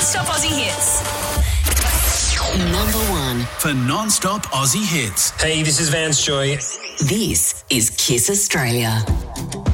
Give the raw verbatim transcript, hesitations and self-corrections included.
Non-stop Aussie hits. Number one. For non-stop Aussie hits. Hey, this is Vance Joy. This is Kiss Australia.